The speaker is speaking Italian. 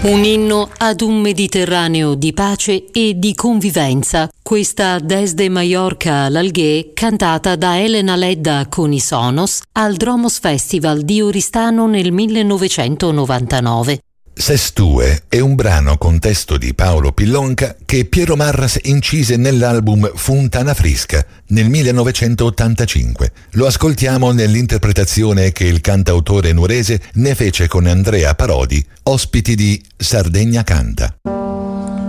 Un inno ad un Mediterraneo di pace e di convivenza. Questa Desde Mallorca all'Alguer, cantata da Elena Ledda con i Sonos al Dromos Festival di Oristano nel 1999. Sestue è un brano con testo di Paolo Pillonca che Piero Marras incise nell'album Funtana Frisca nel 1985. Lo ascoltiamo nell'interpretazione che il cantautore nuorese ne fece con Andrea Parodi, ospiti di Sardegna Canta.